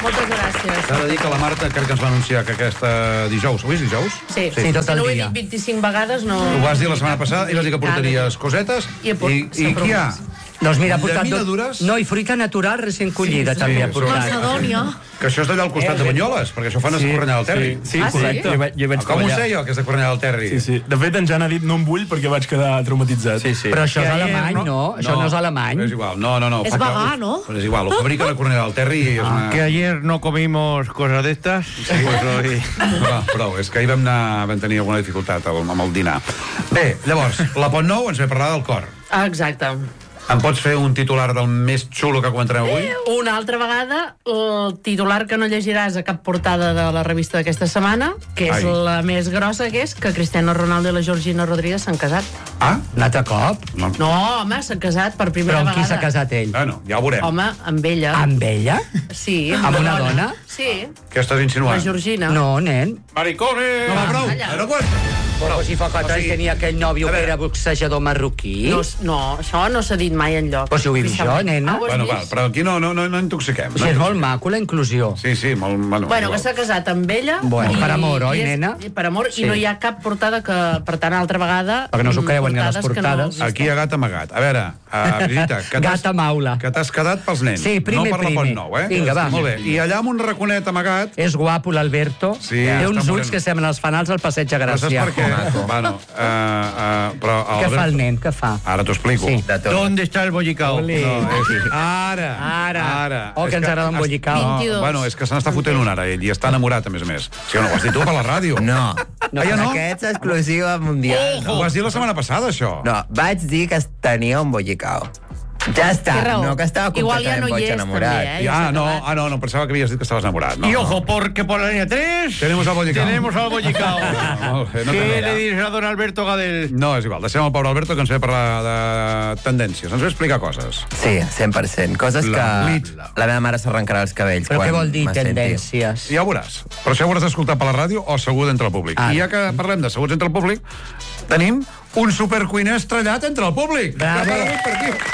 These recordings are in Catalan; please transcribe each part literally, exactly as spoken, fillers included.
Moltes gràcies. S'ha de dir que la Marta crec que ens va anunciar que aquesta dijous... Avui és dijous? Sí, sí, tot el no ho he dia. dit vint-i-cinc vegades, no... Ho vas dir la setmana passada i vas dir que portaries cosetes. I, i, i què hi ha? Doncs mira, ha portat... Llaminadures? No, i fruita natural recent collida, també ha portat. Macedònia. Que això és d'allà al costat de Banyoles, perquè això fan a Cornellà del Terri. Sí, Ah, sí? correcte. Jo, vaig- jo vaig Com ho treballar. sé jo, que és de Cornellà del Terri? Sí, sí. De fet, en Jan ha dit no em vull perquè vaig quedar traumatitzat. Sí, sí. Però això és Que alemany, ayer, no? Això no és alemany. És igual, no, no, no. És vegà, no? Però és igual, ho fabriquen a Cornellà del Terri i és una... Que ayer no comimos cosas de estas, pues hoy... Va, prou, és que ahir vam, anar, vam tenir alguna dificultat amb el dinar. Bé, llavors, la Pont Nou ens ve parlar del cor. Ah, exacte. Em pots fer un titular del més xulo que comentarem avui? Una altra vegada, el titular que no llegiràs a cap portada de la revista d'aquesta setmana, que és Ai. la més grossa, que és que Cristiano Ronaldo i la Georgina Rodríguez s'han casat. Ah? Un altre cop? No. No, home, s'han casat per primera Però amb vegada. qui s'ha casat ell? Bueno, ja ho veurem. Home, amb ella. Amb ella? Sí. Amb una dona? Sí, Què estàs la insinuant? Georgina. No, nen. Maricones! No, va, prou, Calla. no aguanta. Però si fa quatre anys tenia aquell nòvio que era boxejador marroquí. No, no, això no s'ha dit mai enlloc. Però si ho he vist jo, nena. Ah, ho has Bueno, vist? va, però aquí no, no, no, no intoxiquem. Si és molt maco, la inclusió. Sí, sí, molt... Bueno, Bueno, igual. que s'ha casat amb ella. Bueno, per amor, oi, i és- nena? i Per amor, Sí. i no hi ha cap portada que, per tant, altra vegada... Perquè no s'ho creuen, ni a les que no portades. existeixen. Aquí hi ha gat amagat. A veure, uh, Brigitta, que t'has- Gata maula. que t'has quedat pels nens. Sí, primer, no per la primer. Pont Nou, eh? Vinga, va. Molt bé. I allà amb un raconet amagat... És guapo, l'Alberto. Sí, Té està uns moreno. ulls que semblen els fanals al passeig de Però saps Gràcia. per què? Bueno, uh, uh, però... Què fa el nen? Què fa? Ara t'ho explico. Sí. ¿Dónde está el bollicao? Oli. No, és... Ara, Ara. ara. Oh, que És ens agrada un es- bollicao. No, vint-i-dos. bueno, és que se n'està fotent un ara, ell, i està enamorat, a més a més. Si no, ho has dit tu per la ràdio. No, No, Ah, ja no? aquesta exclusiva mundial. Ho vas dir la setmana passada, això. No, vaig dir que tenia un bollicao. Ja està, Té raó. no que estava Igual ja completament no hi boig és, enamorat. també, eh? I, Ja ah, s'ha no, acabat. ah, no, no, pensava que havies dit que estaves enamorat. No, Y no. ojo, porque por la línea tres Tenemos al bollicao. tenemos al bollicao. Molt bé, no ¿Qué te le dices a don Alberto Gadel? No, és igual, deixem el pobre Alberto que ens ve parlar de tendències. Ens ve explicar coses. Sí, cent per cent. Coses que La- la meva mare s'arrencarà els cabells Però quan què vol dir, me senti. tendències? Ja ho veuràs. Però això ho hauràs d'escoltar per la ràdio o assegut entre el públic. Ara. I ja que parlem d'asseguts entre el públic, tenim un supercuiner estrellat entre el públic. Bravo. Que parla per aquí.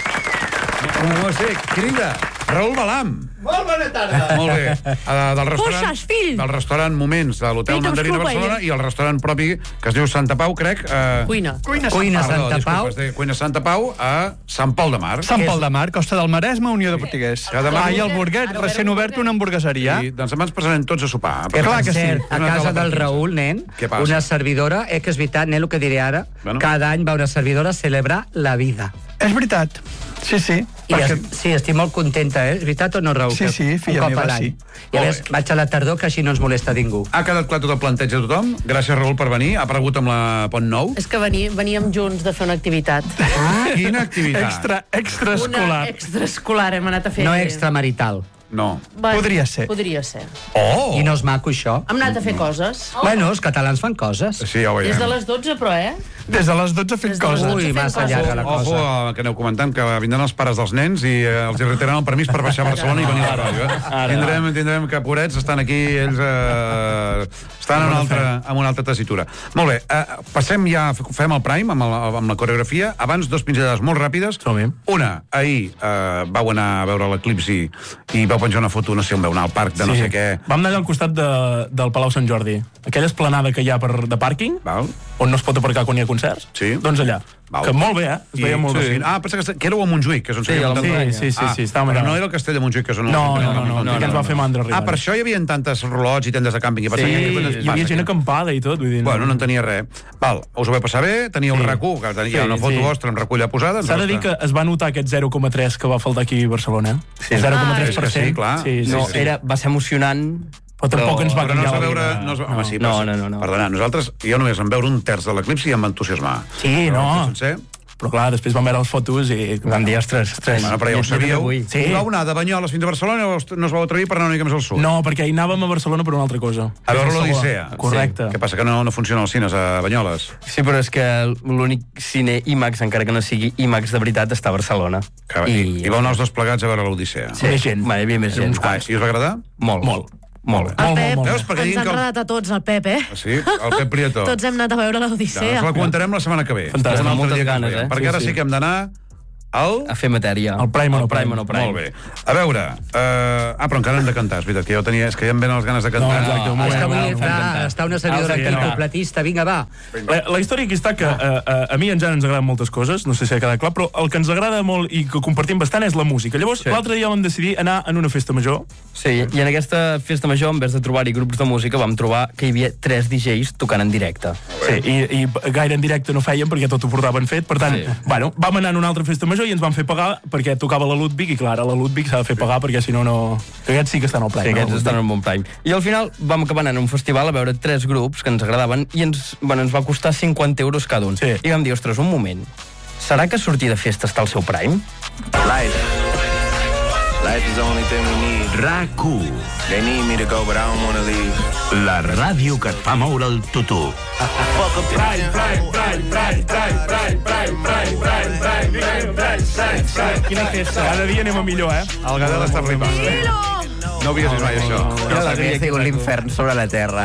No, no sé, crida. Raül Balam. Molt bona tarda. Molt bé. Uh, del restaurant, Puixes, fill. del restaurant Moments de l'Hotel Fill, Mandarín de disculpa, Barcelona i el restaurant propi que es diu Santa Pau, crec. Uh, Cuina. Cuina Cuina perdó, Santa disculpa, Pau. es deia Cuina Santa Pau a Sant Pol de Mar. Sant Pol de Mar, Costa del Maresme, Unió de Portuguès. Que demà- Ah, i el Burguet, Ara recent obert obert una hamburgueseria. I doncs demà ens presentem tots a sopar. Que, Clar per que sí. cert, a Una casa taula per del quinze. Raül, nen, Què passa? una servidora, eh, que és veritat, nen, el que diré ara, Bueno. cada any va una servidora a celebrar la vida. És veritat. Sí, sí. I Perquè... es, sí, estic molt contenta, eh? És veritat o no, Raül? Sí, Que sí, un filla cop meva, a l'any. sí. I a Molt més, bé. vaig a la tardor, que així no ens molesta ningú. Ha quedat clar tot el planteig de tothom. Gràcies, Raül, per venir. Ha aparegut amb la Pont Nou. És que vení, veníem junts de fer una activitat. Ah, quina activitat. Extra, Una extraescolar. extraescolar hem anat a fer. No extramarital. No. Bueno, Podria ser. Podria ser. Oh! I no és maco, això? Hem anat a fer coses. Bueno, els catalans fan coses. Sí, ja ho veiem. Des de les dotze, però, eh? Des de les dotze fent Des de les coses. dotze. Ui, fent massa coses. llarga la Ojo, cosa. eh, que aneu comentant que vindran els pares dels nens i eh, els irritaran el permís per baixar a Barcelona i venir a la ràdio. Eh? Tindrem, tindrem que, pobrets, estan aquí, ells eh, estan en una, altra, en una altra tessitura. Molt bé, eh, passem ja, fem el prime amb, el, amb la coreografia. Abans, dos pinzellades molt ràpides. Som-hi. Una, ahir eh, vau anar a veure l'eclipsi i vau penjar una foto, no sé on veu anar, al parc de no sé què. Vam anar allà al costat de, del Palau Sant Jordi. Aquella esplanada que hi ha per, de pàrquing, Val? on no es pot aparcar quan hi ha concerts. Sí. Doncs allà. Val. Que molt bé, eh? Es veia I- molt sí. bé. Ah, pensa que, que éreu a Montjuïc, que és on Sí, seguia a la muntant. muntanya. Sí, sí, sí, estàvem Però allà. no era el castell de Montjuïc, que és on... No, no, no, no, no, que ens va fer mandra arribar. Ah, per això hi havia tantes rolots i tendes de càmping. I Sí, pensava, què hi collons havia passa gent aquí? acampada i tot, vull dir... Bueno, no en tenia res. Val, us ho vau passar bé, teníeu Sí. un RAC u, que tenia Sí, una foto sí. vostra amb recull posada. S'ha de dir que es va notar aquest zero coma tres que va faltar aquí a Barcelona. Sí. zero coma tres per cent. Ah, és que sí, clar. Sí, sí, No, sí. era, va ser emocionant. Però tampoc ens va Però no es canviar va la veure... vida. No, es va... Home, sí, No, però- no, no, no. Perdona, nosaltres, jo només en veure un terç de l'eclipsi ja em va entusiasmar. Sí, Però no. el sencer, Però clar, després vam veure les fotos i... Vam dir, ostres, ostres. bueno, però ja ho sabíeu. Sí. Us vau anar de Banyoles fins a Barcelona i no us vau atrevir per anar una mica més al sud. No, perquè hi anàvem a Barcelona per una altra cosa. A veure Salvador. l'Odissea. Correcte. Què passa, que no, no funcionen els cines a Banyoles? Sí, però és que l'únic cine IMAX, encara que no sigui IMAX de veritat, està a Barcelona. Que, I, I vau anar els dos plegats a veure l'Odissea. Sí. Més gent. Va, hi havia més gent. Ah, i us va agradar? Molt. Molt. Molt. Molt, molt, molt. Veus? Perquè Ens diguin ha que el- agradat a tots, el Pep, eh? Sí, el Pep Prieto. Tots hem anat a veure Ja, l'Odissea. ens la comentarem la setmana que ve. Fantàstic. Un altre Moltes dia que ens ganes, veiem. eh? Perquè Sí, ara sí. sí que hem d'anar El? A fer matèria. El Prime o no Prime. Prime. o no Prime. Molt bé. A veure... Uh... Ah, però encara hem de cantar, és veritat, que jo tenia... És que ja em venen les ganes de cantar. No, exacte, un És que moment. avui va, està una servidora Ah, sí, aquí, no. completista, vinga, va. La, la història aquí està que a, a, a mi en Jan ens agraden moltes coses, no sé si ha quedat clar, però el que ens agrada molt i que compartim bastant és la música. Llavors, Sí. l'altre dia vam decidir anar en una festa major. Sí, i en aquesta festa major, en vez de trobar-hi grups de música, vam trobar que hi havia tres D Js tocant en directe. Sí, i, i gaire en directe no feien perquè tot ho portaven fet. Per tant, Sí. bueno, vam anar en una altra festa major i ens van fer pagar perquè tocava la Ludwig, i clar, ara la Ludwig s'ha de fer pagar perquè si no, no... Que aquests sí que estan al Prime. Sí, aquests no? estan en un bon prime. I al final vam acabar anant a un festival a veure tres grups que ens agradaven i ens, bueno, ens va costar cinquanta euros cada un. Sí. I vam dir, ostres, un moment, serà que sortir de festa està al seu prime? Life. Life is the only thing we need. R A C U, They need me to go, but I don't want to leave. la ràdio que et fa moure el tutú. Quina festa. Cada dia anem a millor, eh? El Gadel està flipant. No havies vist mai això. No sabia que un l'infern sobre la terra.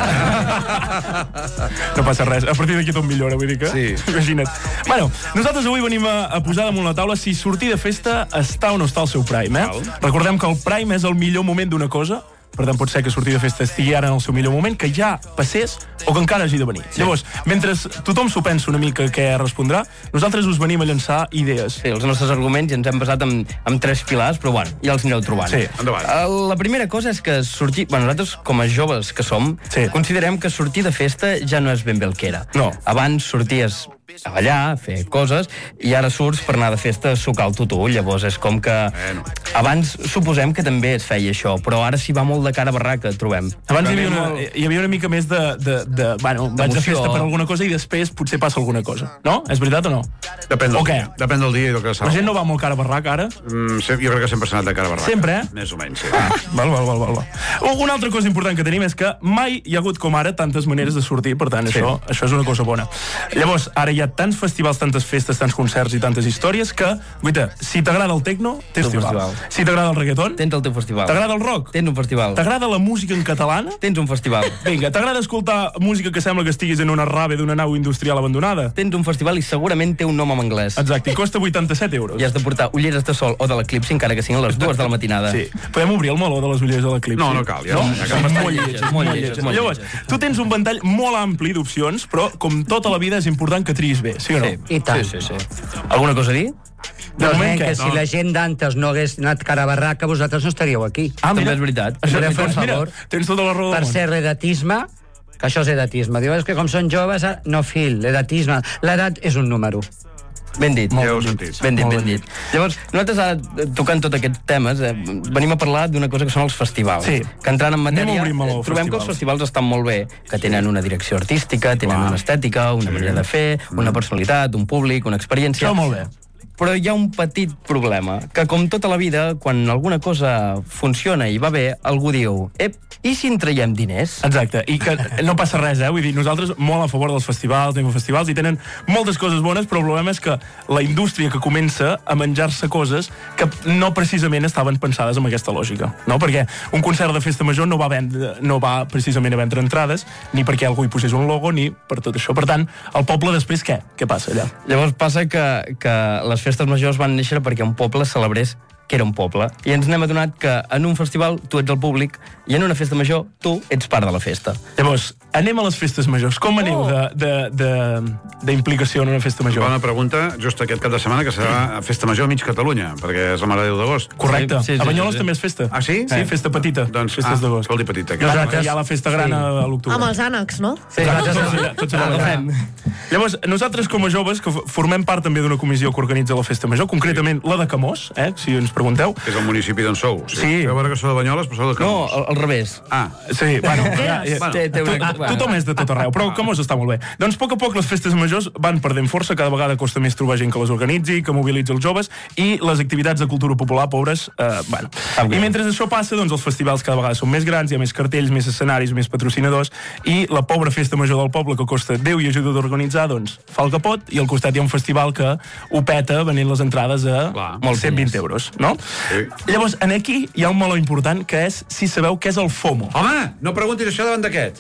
No passa res. A partir d'aquí tot millora, vull dir que... Sí. Imagina't. Bueno, nosaltres avui venim a, a posar damunt la taula si sortir de festa està o no està al seu prime, eh? Recordem que el prime és el millor moment d'una cosa, per tant pot ser que sortir de festa estigui ara en el seu millor moment, que ja passés o que encara hagi de venir. Sí. Llavors, mentre tothom s'ho pensa una mica què respondrà, nosaltres us venim a llançar idees. Sí, els nostres arguments i ens hem basat en, en tres pilars, però bueno, ja els anireu trobant. Sí, endavant. Uh, la primera cosa és que sortir... Bueno, nosaltres, com a joves que som, Sí. considerem que sortir de festa ja no és ben bé el que era. No. Abans sorties a ballar, a fer coses, i ara surts per anar de festa a sucar el tutú. Llavors és com que... Bueno. Abans suposem que també es feia això, però ara s'hi va molt de cara a barraca, trobem. Abans hi havia, una, hi havia una mica més de... de, de bueno, vaig de D'emoció. festa per alguna cosa i després potser passa alguna cosa. No? És veritat o no? Depèn del, O què? dia. Depèn del dia i del que La s'ha. gent no va molt cara a barraca, ara? Mm, sí, jo crec que sempre s'ha anat de cara a barraca. Sempre, eh? Més o menys, sí. Val, val, val, val, val. Una altra cosa important que tenim és que mai hi ha hagut com ara tantes maneres de sortir, per tant, sí. això, això és una cosa bona. Llavors, ara hi ha tants festivals, tantes festes, tants concerts i tantes històries que, guaita, si t'agrada el tecno, tens Un festival. festival. Si t'agrada el reggaeton, Tens el teu festival. t'agrada el rock, Tens un festival. t'agrada la música en catalana, Tens un festival. vinga, t'agrada escoltar música que sembla que estiguis en una rave d'una nau industrial abandonada? Tens un festival i segurament té un nom en anglès. Exacte, i costa vuitanta-set euros. I has de portar ulleres de sol o de l'eclipsi encara que siguin les dues de la matinada. Sí. Podem obrir el meló de les ulleres de l'eclipsi? No, no cal, ja no? no, ja cal. Són Bastant molt lletges, lletges, molt molt lletges, lletges. molt Llavors, lletges. tu tens un ventall molt ampli d'opcions, però com tota la vida és important que triïs bé, sí o no? Sí. I tant. Sí, sí, sí. Alguna cosa a dir? De Doncs moment, ben, què? que si No. la gent d'antes no hagués anat cara a barraca, vosaltres no estaríeu aquí. Ah, També mira. és veritat. Això, Volem fer un doncs, mira, favor. tens tota la raó del Per món. ser l'edatisme, que això és edatisme. Diu, és que com són joves, ara- no, fill, l'edatisme. L'edat és un número. Ben dit. Ja ho heu sentit. Ben dit, Molt ben ben dit. Llavors, nosaltres ara, eh, tocant tots aquests temes, eh, venim a parlar d'una cosa que són els festivals. Sí. Que entrant en Anem a matèria, obrir meló, eh, trobem que els festivals. festivals estan molt bé, que tenen una direcció artística, tenen Clar. una estètica, una manera de fer, una personalitat, un públic, una experiència. Això molt bé. Però hi ha un petit problema, que com tota la vida, quan alguna cosa funciona i va bé, algú diu, ep, i si en traiem diners? Exacte, i que no passa res, eh? Vull dir, nosaltres molt a favor dels festivals, anem a festivals, i tenen moltes coses bones, però el problema és que la indústria que comença a menjar-se coses que no precisament estaven pensades amb aquesta lògica, no? Perquè un concert de festa major no va, vendre, no va precisament a vendre entrades, ni perquè algú hi posés un logo, ni per tot això. Per tant, el poble després què? Què passa allà? Llavors passa que, que les festes majors van néixer perquè un poble celebrés que era un poble. I ens n'hem adonat que en un festival tu ets el públic i en una festa major tu ets part de la festa. Llavors, anem a les festes majors. Com aneu Oh. de- de- de- d'implicació en una festa major? Bona pregunta, just aquest cap de setmana, que serà Festa Major a mig Catalunya, perquè és la Mare de Déu d'agost. Correcte. Sí, sí, sí, a Banyoles sí. també és festa. Ah, sí? Sí, festa petita. Doncs, Festes ah, d'agost. vol dir petita. Que... Nosaltres... Hi ha la festa gran Sí. a, a l'octubre. Amb els ànecs, no? Sí, Exacte, nosaltres- tots allà, tots allà. Agafem. Llavors, nosaltres com a joves, que formem part també d'una comissió que organitza la festa major, concretament la de Camós, eh, si ens pregunteu. que és el municipi d'on sou. Sí. Veu veure que sou de Banyoles, però sou de No, Camós. al, al revés. Ah, Sí, bueno, ja, ja, Bueno, Té, té una... To- tothom és de tot arreu, però Camós està molt bé. Doncs a poc a poc les festes majors van perdent força, cada vegada costa més trobar gent que les organitzi, que mobilitzi els joves, i les activitats de cultura popular, pobres, eh, bueno. I mentre això passa, doncs els festivals cada vegada són més grans, hi ha més cartells, més escenaris, més patrocinadors, i la pobra festa major del poble, que costa Déu i ajuda d'organitzar, doncs fa el que pot, i al costat hi ha un festival que ho peta venent les entrades a Clar. molt cent vint euros, no? Sí. Llavors, en aquí hi ha un meló important, que és si sabeu què és el FOMO. home, no preguntis això davant d'aquest.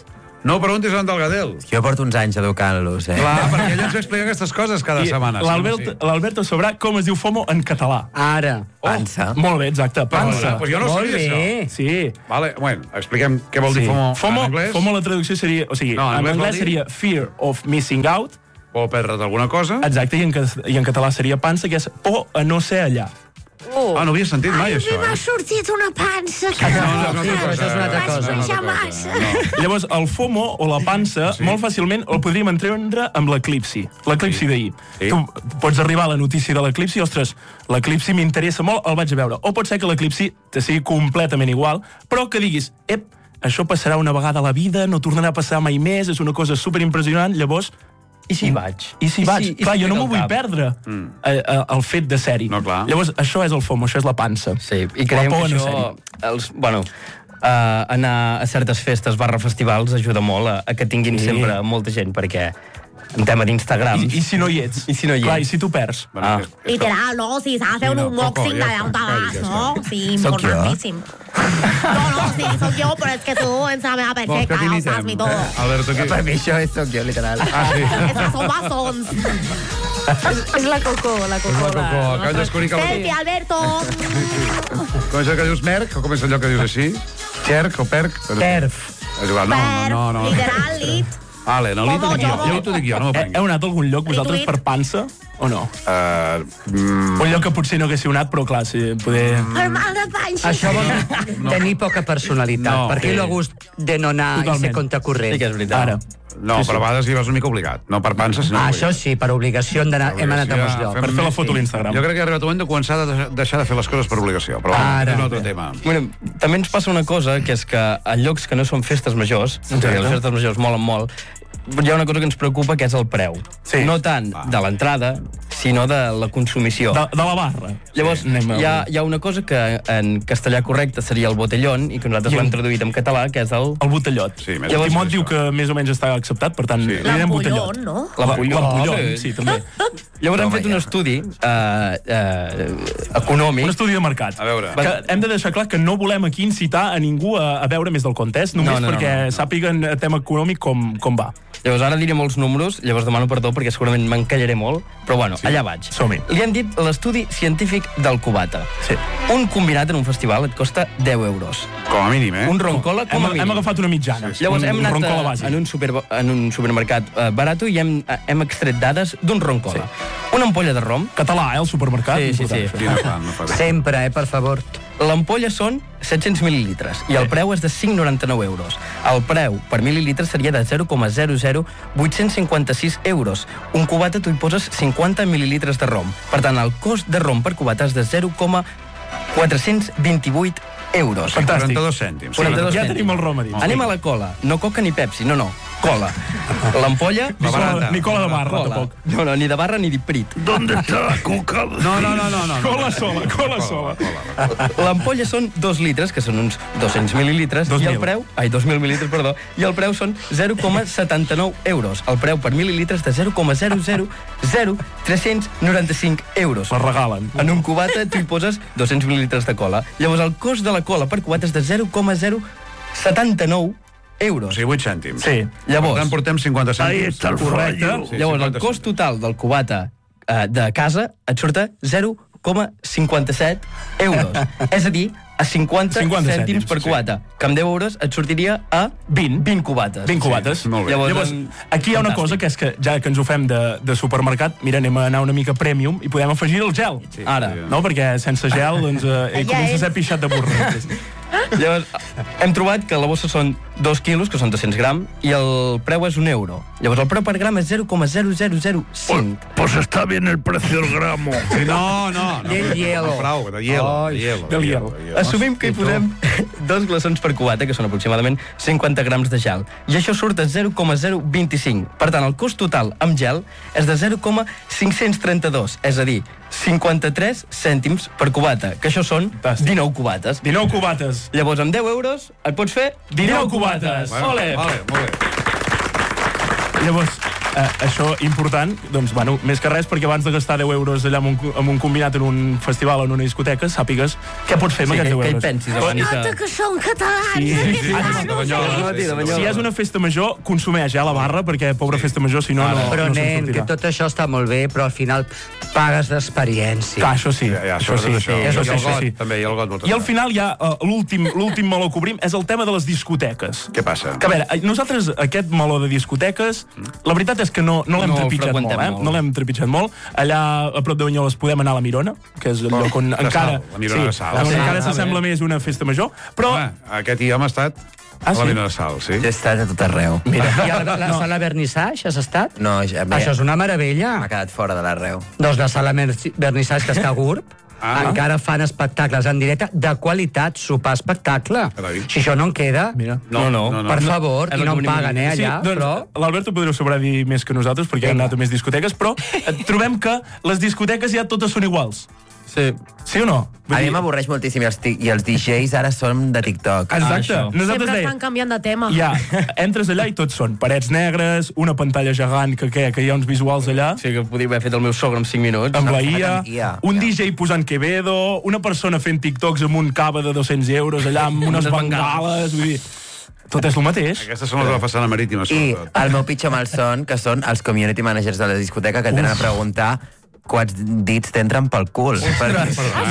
No preguntis on del Gadel. Jo porto uns anys educant-los, eh? Clar, perquè ell ens explica aquestes coses cada I setmana. L'Albert l'Alberto sabrà com es diu FOMO en català. Ara. Pansa. Molt bé, exacte. Pansa. Pues jo no Molt sabia bé. això. Sí. Vale, bueno, expliquem què vol dir FOMO, FOMO, en anglès. FOMO la traducció seria... O sigui, No, en en anglès vol anglès dir- seria Fear of Missing Out, O perdre't alguna cosa. exacte, i en, ca- i en català seria pansa, que és por a no ser allà. Oh. Ah, no havia sentit mai, això. M'ha Eh? sortit una pansa que No, no, no, Sí, no, però això és una altra vaig cosa. menjar no, no, massa. no. Llavors, el FOMO o la pansa, Sí. sí. molt fàcilment el podríem entreure amb l'eclipsi. L'eclipsi Sí. d'ahir. Sí. Tu pots arribar a la notícia de l'eclipsi, ostres, l'eclipsi m'interessa molt, el vaig a veure. O pot ser que l'eclipsi te sigui completament igual, però que diguis, ep, això passarà una vegada a la vida, no tornarà a passar mai més, és una cosa superimpressionant, llavors... I si hi vaig? I si vaig? si- i clar, si jo no tinc m'ho el vull cap? perdre, mm. eh, eh, el fet de ser-hi. No, clar. Llavors, això és el FOMO, això és la pansa. Sí, i creiem La por que a no això... ser-hi. Els, bueno, uh, anar a certes festes barra festivals ajuda molt a, a que tinguin Sí. sempre molta gent, perquè en tema d'Instagram... I, I si no hi ets? I si no hi Clar, ets? i si tu perds? Bueno, Ah. és- és- Literal, no? Si s'ha de fer Sí, un no, unboxing Coco, ja d'allà on te està, vas, ja no? està. Sí, Sóc jo? importantíssim. No, no, sí, soc jo, però és que tu ets la meva Vols que perfecta, ja ho t'imitem? saps mi todo. Eh? Alberto, aquí... Per mi això és sóc jo, literal. Ah, sí. És que som bastons. És la Coco, la Coco. És la Coco, de- acabem de descobrir que... Selfie, Alberto. Com és allò que dius merc, o com és allò que dius així? Xerc o perc? Perf. És igual, no, no, no. no. Literal, lit. Vale, no, li t'ho dic jo, Como jo t'ho dic jo, no m'ho He, prenguis. heu anat a algun lloc vosaltres Rituit. per pansa o no? Uh, mm, Un lloc que potser no haguéssiu anat, però clar, si poder... Per mal de panxa. Això vol dir No. tenir poca personalitat, No. perquè Sí. lo gust de no anar i Totalment. ser contracorrent. Sí que és veritat. Ara. no, però a vegades hi vas una mica obligat. No per pansa, sinó... Ah, per això sí, per obligació hem, d'anar, hem anat a molts llocs. Per fer la foto a l'Instagram. Jo crec que ha arribat el moment de començar a deixar- deixar de fer les coses per obligació, però Ara. és un altre tema. Bueno, també ens passa una cosa, que és que a llocs que no són festes majors, perquè les festes majors molen molt, hi ha una cosa que ens preocupa, que és el preu. Sí. No tant de l'entrada, sinó de la consumició. De, de la barra. Llavors, Sí, anem a- hi ha, hi ha una cosa que en castellà correcte seria el botellón, i que nosaltres I en- l'hem traduït en català, que és el... El botellot. Sí, més Llavors, o menys Timot diu això. que més o menys està acceptat, per tant, Sí. li direm botellot. L'ampollón, no? L'ampollón. L'ampollón, Sí. sí, també. Llavors hem Home, fet un ja. estudi eh, eh, econòmic. Un estudi de mercat. A veure. Que hem de deixar clar que no volem aquí incitar a ningú a, a veure més del compte, només No, no, no, perquè no, no. sàpiguen a tema econòmic com, com va. Llavors ara diré molts números, llavors demano perdó perquè segurament m'encallaré molt, però bueno, sí. allà vaig. Som-hi. Li han dit l'estudi científic del cubata. Sí. Un combinat en un festival et costa deu euros. Com a mínim, eh? Un roncola com Hem, a mínim. hem agafat una mitjana. Llavors un, hem un anat roncola a, bàsic. en, un super, en un supermercat eh, barato i hem, eh, hem extret dades d'un roncola. Sí. Una ampolla de rom. Català, eh, el supermercat. Sí, sí, important, sí. això. Quina fa, no fa bé. Sempre, eh, per favor. L'ampolla són set-cents mil·lilitres i el preu és de cinc coma noranta-nou euros. El preu per mil·lilitre seria de zero coma zero zero vuit cents cinquanta-sis euros. Un cubata tu hi poses cinquanta mil·lilitres de rom. Per tant, el cost de rom per cubata és de zero coma quatre-cents vint-i-vuit euros. Fantàstic. quaranta-dos cèntims. quaranta-dos Ja cèntims. tenim el rom a dins. Anem a la cola. No coca ni Pepsi, no, no. Cola. L'ampolla... Ni cola, barata. ni cola de barra, Cola. tampoc. No, no, ni de barra ni d'iprit. ¿Dónde está la coca? No, no, no, no, no. Cola sola, cola sola. L'ampolla són dos litres, que són uns dos-cents mil·lilitres, Dos i el mil. preu... Ai, dos mil mil·lilitres, perdó. I el preu són zero coma setanta-nou euros. El preu per mil·lilitres de zero coma zero zero zero tres-cents noranta-cinc euros. La regalen. En un cubata tu hi poses dos-cents mil·lilitres de cola. Llavors el cost de la cola per cubata és de zero coma zero setanta-nou euros. O sigui, vuit cèntims. Sí. Llavors, Per tant, portem cinquanta Ahí cèntims. está el fallo. Sí, llavors el cinquanta cost total del cubata eh, de casa et surt a zero coma cinquanta-set euros. És a dir, a cinquanta, cinquanta cèntims cèntims, per sí. cubata. Que amb deu euros et sortiria a vint. vint cubates. vint cubates. Sí, molt bé. Llavors, Llavors, en- aquí hi ha una fantàstic. cosa que és que ja que ens ho fem de, de supermercat, mira, anem a anar una mica premium i podem afegir el gel. Sí, Ara. sí. No? Perquè sense gel doncs, eh, ell Ja comença a és. ser pixat de burro. Llavors, hem trobat que la bossa són dos quilos, que són dos-cents gram, i el preu és un euro. Llavors, el preu per gram és zero coma zero zero zero cinc. Pues está bien el precio del gramo. Sí, no, no. no Del hielo. No, prou, de hielo. Ai, de hielo. del hielo. Assumim que hi posem dos glaçons per cubata, que són aproximadament cinquanta grams de gel, i això surt a zero coma zero vint-i-cinc. Per tant, el cost total amb gel és de zero coma cinc-cents trenta-dos, és a dir, cinquanta-tres cèntims per cubata, que això són Fantàstic. dinou cubates. dinou cubates. Llavors, amb deu euros et pots fer dinou cubates. Bueno, Ole. vale, molt bé. Llavors, eh, això important, doncs, bueno, més que res, perquè abans de gastar deu euros allà en un, en un combinat, en un festival o en una discoteca, sàpigues què pots fer amb Sí, aquests què- deu què hi euros. pensis abans Però- de- Nota que són catalans. Sí, sí, sí. Ah, De Banyoles, sí, sí. Si és una festa major, consumeix, eh, a la barra, perquè pobra festa major, si no, no, Però, no se'n nen, que sortirà. tot això està molt bé, però al final pagues d'experiència. Clar, això sí, Ja, ja, això sí, això. això I sí, el això got, sí. també, i el got moltes I al vegades. final ja uh, l'últim l'últim meló que obrim és el tema de les discoteques. Què passa? Que a veure, nosaltres aquest meló de discoteques, la veritat és que no, no l'hem No el trepitjat molt, freqüentem eh? molt. No l'hem trepitjat molt. Allà a prop de Banyoles podem anar a la Mirona, que és el lloc on de encara... Sal, la Mirona de Sal. on Sí, encara ah, s'assembla més una festa major, però... Home, aquest hi hem estat Ah, a la sí? Mina de Sal, sí? Jo he estat a tot arreu. Mira, i a la, la no. sala vernissage has estat? No, ja, bé, Això és una meravella. m'ha quedat fora de l'arreu. Doncs la sala mer- vernissage que està a Gurb, Ah. encara fan espectacles en directe de qualitat, sopar espectacle. Carai. Si això no en queda, Mira. No, no. no, no. per favor, És i el no que em venim paguen, eh, a dir. allà, Sí, doncs, però... l'Alberto ho podreu saber dir més que nosaltres, perquè ha anat a més discoteques, però eh, trobem que les discoteques ja totes són iguals. Sí. Sí o no? Vull A mi dir- m'avorreix moltíssim i els, ti- i els D Js ara són de TikTok. Exacte. Ah, això. Nosaltres Sempre dèiem, estan canviant de tema. ja, entres allà i tots són parets negres, una pantalla gegant, que, què, que hi ha uns visuals allà, Sí, que podria haver fet el meu sogre en cinc minuts. amb la Amb I A, I A, un ja. D J posant Quevedo, una persona fent TikToks amb un cava de dos-cents euros allà, amb unes Unes bengales, vull dir... Tot és el mateix. Aquestes són les de la façana marítima, I sobretot. el meu pitjor malson, que són els community managers de la discoteca, que tenen a preguntar quants dits t'entren pel cul. Perquè...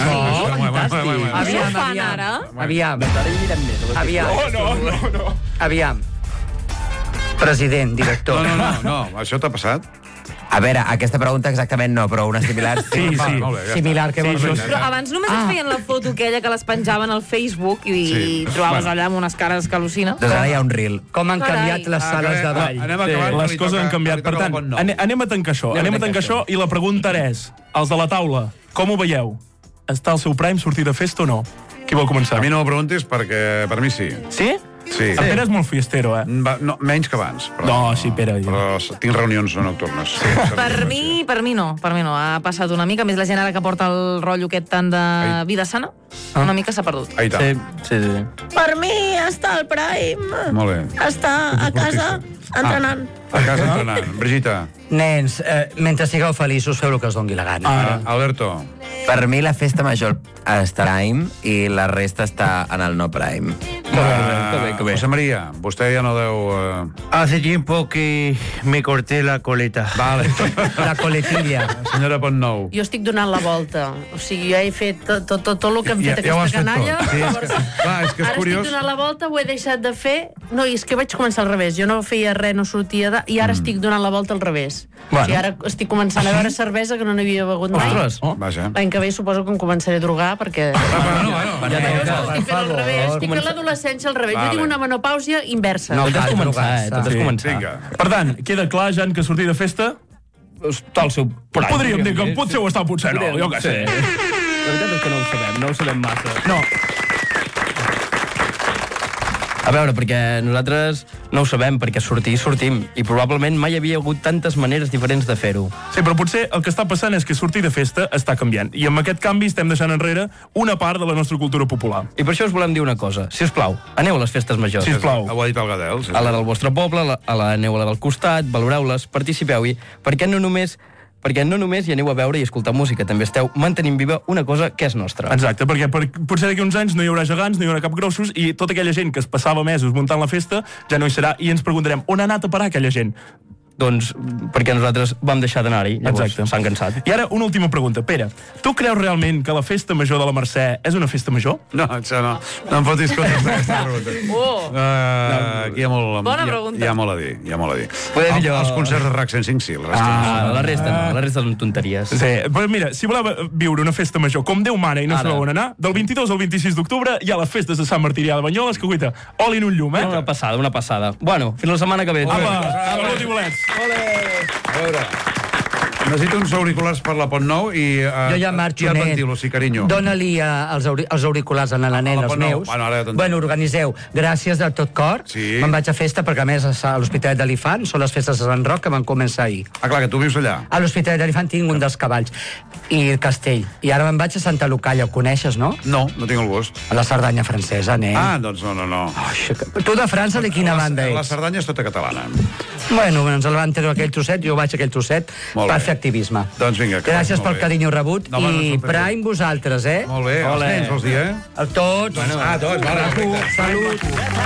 Aviam, Això fan aviam, ara? aviam, Ara hi anirem més. a les aviam, Oh, no, no, no. aviam. President, director. No, no, no, no, això t'ha passat? A veure, aquesta pregunta exactament no, però una similar sí. Sí, Va, sí. molt bé, ja està. Similar, que vols dir? Però abans només ah. es feien la foto aquella que les penjaven al Facebook i Sí. trobaves Bueno. allà amb unes cares que al·lucina. Doncs ara hi ha un reel. Com han Carai. canviat les sales de ball. Anem acabant. Les coses han canviat. Per tant, ane- anem a tancar això. Anem a tancar això i la pregunta ara és, els de la taula, com ho veieu? Està al seu prime sortir de festa o no? Qui vol començar? A mi no m'ho preguntis perquè per mi sí. Sí? Sí. En Pere és molt fiestero, eh? Va, no, menys que abans. Però, No, sí, Pere, jo. Però tinc reunions no nocturnes. Sí, Per mi, per mi no, per mi no. Ha passat una mica, més la gent ara que porta el rotllo aquest tant de Ai. vida sana, una mica s'ha perdut. Ahí està. Sí, sí, sí. Per mi està al Prime. Molt bé. Està a casa entrenant. A casa entrenant. Brigita. Nens, eh, mentre sigueu feliços, feu el que us doni la gana. Ah, Alberto. Per mi la festa major està prime i la resta està en el no prime. Que bé, que bé. José María, vostè ja no deu... Uh... Hace tiempo que me corté la coleta. Vale. La coletilla. Senyora Pontnou. Jo estic donant la volta. O sigui, ja he fet tot, tot, tot, tot el que hem Ja- fet ja ho has aquesta fet canalla. tot. Sí, és que- clar, és que és Ara curiós. estic donant la volta, ho he deixat de fer. No, i és que vaig començar al revés. Jo no feia res, no sortia de... I ara mm. estic donant la volta al revés. Bueno. O sigui, ara estic començant a beure cervesa que no n'havia begut mai. Ostres. Oh. Vaja. L'any que ve suposo que em començaré a drogar perquè... Bueno, bueno. Ja per estic fent al favor. revés, estic fent l'adolescència al revés. Vale. Jo tinc una menopàusia inversa. No Tot és cal començar, eh? drogar-se. Tot és Sí. començar. Vinga. Per tant, queda clar, Jan, que sortir de festa... Està al seu prime. Podríem dir que potser ho està, potser no, jo què sé. La veritat és que no ho sabem, no ho sabem massa. No, A veure, perquè nosaltres no ho sabem, perquè sortir, sortim. I probablement mai hi havia hagut tantes maneres diferents de fer-ho. sí, però potser el que està passant és que sortir de festa està canviant. I amb aquest canvi estem deixant enrere una part de la nostra cultura popular. I per això us volem dir una cosa. Si us plau, aneu a les festes majors. Sisplau. Ho ha dit el Gadel. Sí, A la del vostre poble, a la, a la aneu a la del costat, valoreu-les, participeu-hi, perquè no només perquè no només hi aneu a veure i escoltar música, també esteu mantenint viva una cosa que és nostra. Exacte, perquè per, potser d'aquí uns anys no hi haurà gegants, no hi haurà cap grossos, i tota aquella gent que es passava mesos muntant la festa ja no hi serà, i ens preguntarem on ha anat a parar aquella gent? Doncs perquè nosaltres vam deixar d'anar-hi, llavors Exacte. s'han cansat. I ara, una última pregunta. Pere, tu creus realment que la festa major de la Mercè és una festa major? No, això no. No em fotis contestar aquesta pregunta. Oh. Uh, aquí hi ha molt, Bona hi ha, pregunta. hi ha molt a dir. Hi ha molt a dir. Poder El, millor- Els concerts de R A C cent cinc sí, el resta Ah, la resta no, la resta són tonteries. Sí, però mira, si voleu viure una festa major com Déu mana i no Ara. sabeu on anar, del vint-i-dos al vint-i-sis d'octubre hi ha les festes de Sant Martirià de Banyoles, que guaita, oli en un llum, eh? Una passada, una passada. Bueno, fins la setmana que ve. Apa, apa, bolets. A veure... Necessito uns auriculars per la Pont Nou i... Uh, Jo ja marxo, i el nen. ventilo, sí, carinyo. Dóna-li uh, els, auri els auriculars a la nen, A la els Pont Nou. meus. Bueno, ara ja t'entenc. Bueno, organiseu. Gràcies de tot cor. Sí. Me'n vaig a festa, perquè a més a l'Hospitalet d'Elefant són les festes de Sant Roc que van començar ahir. Ah, clar, que tu vius allà. A l'Hospitalet d'Elefant tinc un dels cavalls. I el castell. I ara me'n vaig a Santa Lucalla, ho coneixes, no? No, no tinc el gust. A la Cerdanya francesa, nen. Ah, doncs no, no, no. Oh, tu de França de quina la, banda ets? La Cerdanya és tota catalana. Bueno, ens el van treure aquell trosset, jo vaig a aquell trosset Molt per bé. fer activisme. Doncs vinga. que Gràcies vagi pel molt bé. carinyo rebut No, home, no i ens ho fem. Prime vosaltres, eh? Molt bé, els nens vols dir, eh? A tots. Ah, tots, vale, perfecte. Salut.